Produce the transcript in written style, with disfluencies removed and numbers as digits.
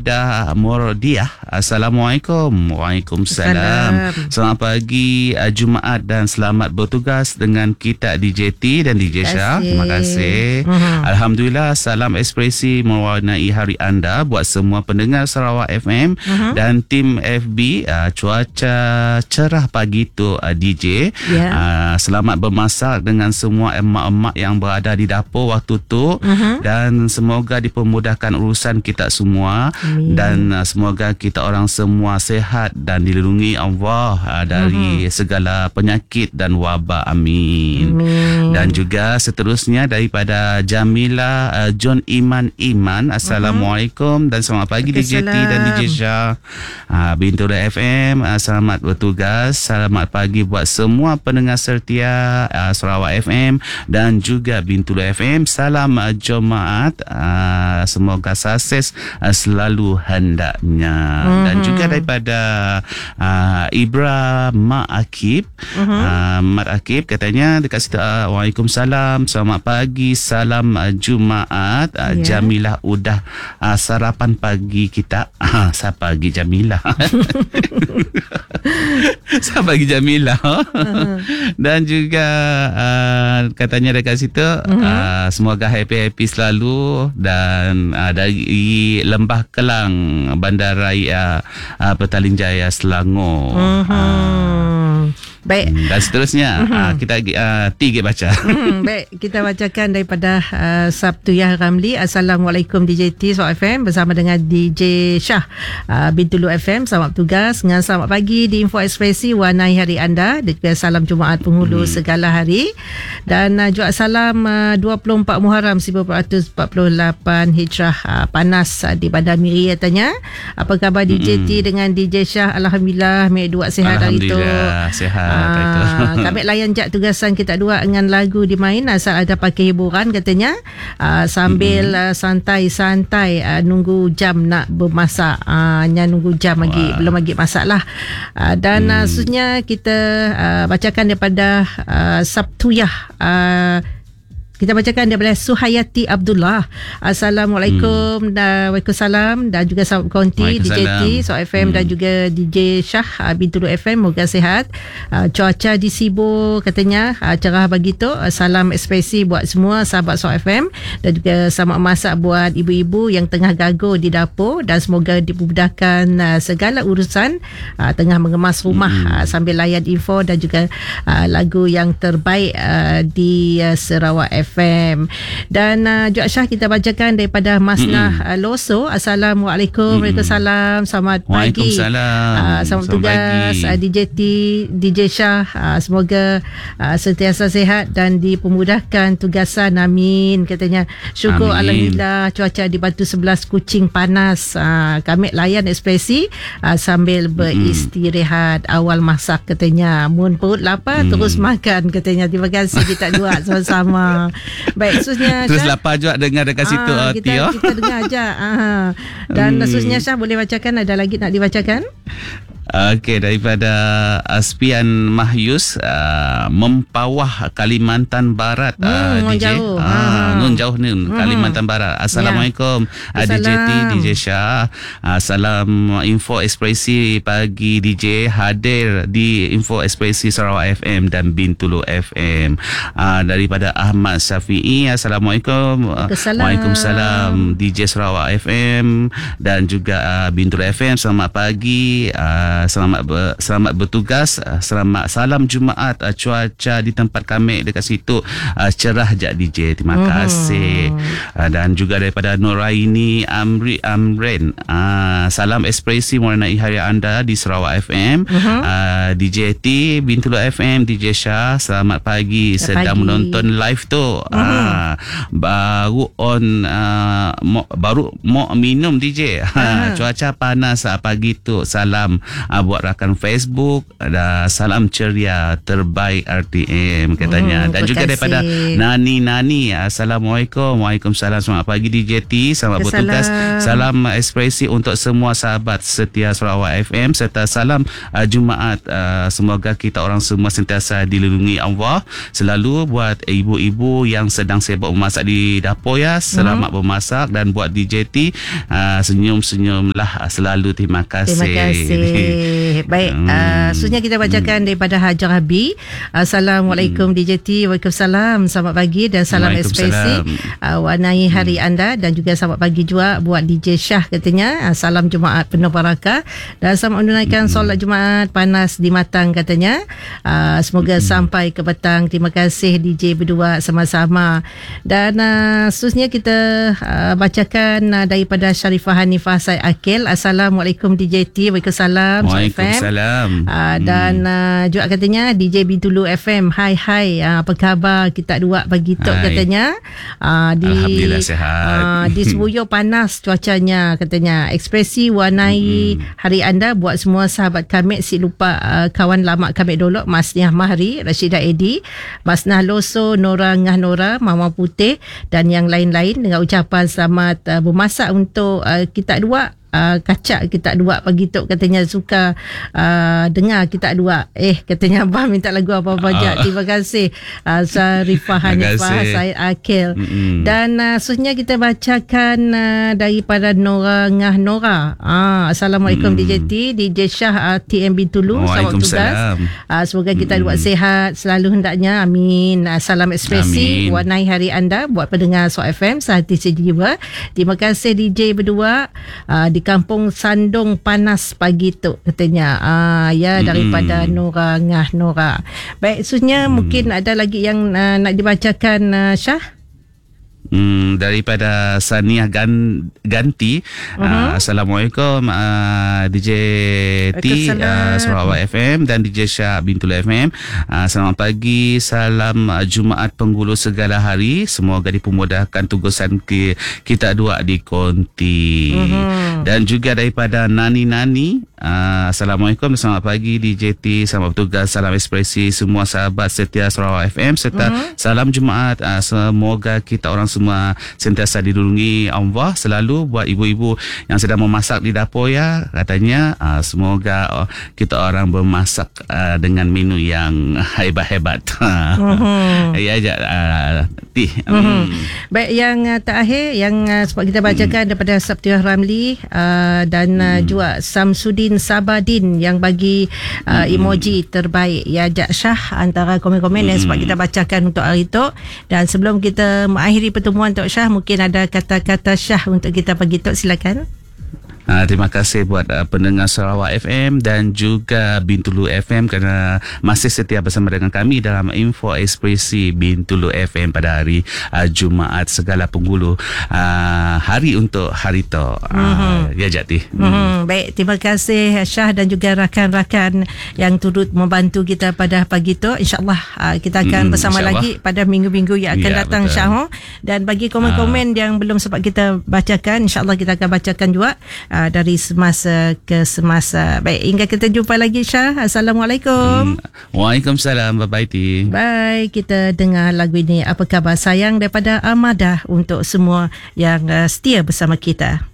Hamidah Murdiah. Assalamualaikum. Waalaikumsalam. Selamat pagi Jumaat dan selamat bertugas dengan kita DJ T dan DJ Syah. Terima kasih. Alhamdulillah, salam ekspresi mewarnai hari anda buat semua pendengar Sarawak FM dan tim FB. Cuaca cerah pagi tu DJ. Selamat bermasak dengan semua emak-emak yang berada di dapur waktu tu, dan semoga dipermudahkan urusan kita semua. Amin. Dan semoga kita orang semua sihat dan dilindungi Allah dari segala penyakit dan wabak. Amin. Dan juga seterusnya daripada Jamila John Iman. Assalamualaikum dan selamat pagi DJ T dan DJ Syah. Bintulu FM, selamat bertugas. Selamat pagi buat semua pendengar setia Sarawak FM dan juga Bintulu FM. Salam Jumaat, semoga sukses selalu hendaknya. Dan juga daripada Ibra Mak Akib. Mak Akib katanya dekat situ, Waalaikumsalam, selamat pagi, salam Jumaat. Jamilah udah sarapan pagi kita. Siapa pagi Jamilah? Siapa pagi Jamilah? Dan juga katanya dekat situ, semoga happy-happy selalu. Dan dari Lembah Kelang, Bandaraya Petaling Jaya, Selangor. Baik. Dan seterusnya kita tiga baca. Baik, kita bacakan daripada Sabtu Yah Ramli. Assalamualaikum DJ T Sarawak FM bersama dengan DJ Syah Bintulu FM. Selamat bertugas dengan selamat pagi di Info Ekspresi, warnai hari anda, dan juga salam Jumaat penghulu segala hari. Dan juga salam 24 Muharram 1448 Hijrah, panas di Bandar Miri katanya. Apa khabar DJ T dengan DJ Syah? Alhamdulillah, dua sihat hari tu. Sihat. Kami layan jat tugasan kita dua dengan lagu dimain asal ada pakai hiburan katanya, sambil santai-santai nunggu jam nak bermasak. Nunggu jam lagi, belum lagi masak lah. Dan seterusnya kita bacakan daripada Sabtuyah. Kita bacakan daripada Suhayati Abdullah. Assalamualaikum dan Waalaikumsalam, dan juga sahabat konti DJ T Sarawak FM dan juga DJ Syah Bintulu FM. Moga sihat. Cuaca di Sibu katanya cerah begitu. Salam ekspresi buat semua sahabat Sarawak FM dan juga selamat masak buat ibu-ibu yang tengah gagal di dapur, dan semoga dimudahkan segala urusan tengah mengemas rumah sambil layan info dan juga lagu yang terbaik di Sarawak FM. Dan juga Syah, kita bacakan daripada Masnah Loso. Assalamualaikum. Waalaikumsalam. Selamat pagi. Selamat tugas DJ T, DJ Syah. Semoga sentiasa sihat dan dipermudahkan tugasan. Amin katanya. Syukur. Amin. Alhamdulillah, cuaca di Batu 11 Kuching panas. Kami layan ekspresi sambil beristirahat awal masak katanya. Mun perut lapar terus makan katanya. Terima kasih kita dua sama-sama. Baik, seterusnya terus lapar juga dengar dekat situ. Kita dengar aja. Dan seterusnya Syah boleh bacakan, ada lagi nak dibacakan? Okey, daripada Aspian Mahyus, Mempawah Kalimantan Barat. DJ Nun jauh ni Kalimantan Barat. Assalamualaikum DJ T, DJ Syah. Salam Info Ekspresi pagi DJ, hadir di Info Ekspresi Sarawak FM dan Bintulu FM. Daripada Ahmad Syafi'i. Assalamualaikum. Waalaikumsalam DJ Sarawak FM dan juga Bintulu FM. Selamat pagi. Selamat bertugas. Salam Jumaat. Cuaca di tempat kami dekat situ cerah jak DJ. Terima kasih. Dan juga daripada Nuraini Amren. Salam ekspresi mewarnai hari anda di Sarawak FM. DJ T, Bintulu FM, DJ Syah. Selamat pagi. Sedang menonton live tu. Baru mau minum DJ. Cuaca panas pagi tu. Salam buat rakan Facebook. Salam ceria terbaik RTM katanya. Dan juga daripada Nani. Assalamualaikum. Waalaikumsalam. Selamat pagi DJ T. Selamat bertugas. Salam ekspresi untuk semua sahabat setia Sarawak FM serta salam Jumaat. Semoga kita orang semua sentiasa dilindungi Allah. Selalu buat ibu-ibu yang sedang sibuk memasak di dapur ya, selamat bermasak. Dan buat DJ T, senyum-senyumlah selalu. Terima kasih. Terima kasih. Baik, seterusnya kita bacakan daripada Hajar Abi. Assalamualaikum DJ T. Waalaikumsalam. Selamat pagi dan salam ekspresi. Warnai hari anda. Dan juga selamat pagi juga buat DJ Syah katanya. Salam Jumaat penuh barakah. Dan selamat menunaikan solat Jumaat panas di matang katanya. Semoga sampai ke petang. Terima kasih DJ berdua sama-sama. Dan seterusnya kita bacakan daripada Syarifah Hanifah Said Akil. Assalamualaikum DJ T. Waalaikumsalam. Waalaikumsalam. Dan juga katanya DJ Bintulu FM. Hai. Apa khabar kita dua pagi tok katanya. Alhamdulillah sihat. Di Sebuyo panas cuacanya katanya. Ekspresi warnai hari anda buat semua sahabat kami. Si lupa kawan lama kami dulu, Mas Niah Mahri, Rashidah Edi, Mas Nahloso, Nora Ngah Nora, Mama Putih dan yang lain-lain dengan ucapan selamat bermasak untuk kita dua. Kacak kita dua pagi tu katanya suka dengar kita dua. Katanya abang minta lagu apa-apa je. Terima kasih Syarifah Hanifah Said Akil. Dan seterusnya kita bacakan daripada Nora Ngah Nora. Assalamualaikum DJ T, DJ Syah TM Bintulu. Selamat tugas. Semoga kita dua sihat selalu hendaknya. Amin. Salam ekspresi warnai hari anda buat pendengar Sarawak FM sehati sejiwa. Terima kasih DJ berdua. Di Kampung Sandung panas pagi tu katanya. Daripada Nora Ngah Nora. Baik, seterusnya mungkin ada lagi yang nak dibacakan Syah. Daripada Saniah Ganti. Assalamualaikum DJ T Sarawak FM dan DJ Syah Bintul FM. Selamat pagi, salam Jumaat penghulu segala hari. Semoga dipermudahkan tugasan kita dua di konti. Dan juga daripada Nani. Assalamualaikum, selamat pagi DJ T. Selamat bertugas, salam ekspresi semua sahabat setia Sarawak FM serta salam Jumaat. Semoga kita orang semua sentiasa dilindungi Allah. Selalu buat ibu-ibu yang sedang memasak di dapur ya, katanya semoga kita orang bermasak dengan menu yang hebat-hebat. Ya je T. Baik, yang terakhir yang sebab kita bacakan daripada Sabtiah Ramli dan juga Samsudin Sabadin yang bagi emoji terbaik ya Jak Syah antara komen-komen yang sebab kita bacakan untuk hari itu. Dan sebelum kita mengakhiri pertemuan Tok Syah, mungkin ada kata-kata Syah untuk kita pagi Tok, silakan. Terima kasih buat pendengar Sarawak FM dan juga Bintulu FM kerana masih setia bersama dengan kami dalam Info Ekspresi Bintulu FM pada hari Jumaat segala penghulu hari untuk hari tu. Ya Jati. Baik, terima kasih Syah dan juga rakan-rakan yang turut membantu kita pada pagi tu. InsyaAllah kita akan bersama lagi pada minggu-minggu yang akan datang InsyaAllah. Dan bagi komen-komen yang belum sempat kita bacakan, InsyaAllah kita akan bacakan juga dari semasa ke semasa. Baik, hingga kita jumpa lagi Syah. Assalamualaikum. Waalaikumsalam. Bye-bye T. Bye. Kita dengar lagu ini Apa Khabar Sayang daripada Armada untuk semua yang setia bersama kita.